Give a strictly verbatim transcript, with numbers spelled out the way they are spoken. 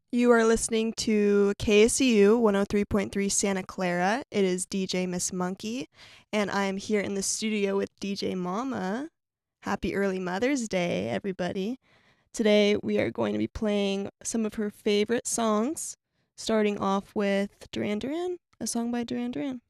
You are listening to K S U one oh three point three Santa Clara. It is D J Miss Monkey, and I am here in the studio with D J Mama. Happy early Mother's Day, everybody. Today we are going to be playing some of her favorite songs, starting off with Duran Duran, a song by Duran Duran.